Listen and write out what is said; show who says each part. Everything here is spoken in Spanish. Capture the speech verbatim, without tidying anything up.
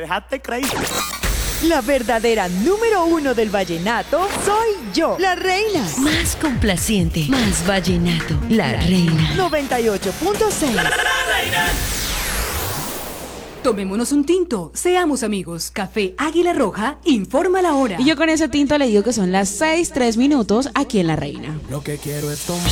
Speaker 1: dejaste crazy.
Speaker 2: La verdadera número uno del vallenato soy yo, la reina.
Speaker 3: Más complaciente, más vallenato, la reina.
Speaker 2: noventa y ocho punto seis.
Speaker 4: Tomémonos un tinto, seamos amigos. Café Águila Roja informa la hora.
Speaker 5: Y yo con ese tinto le digo que son las seis, tres minutos aquí en La Reina.
Speaker 1: Lo que quiero es tomar.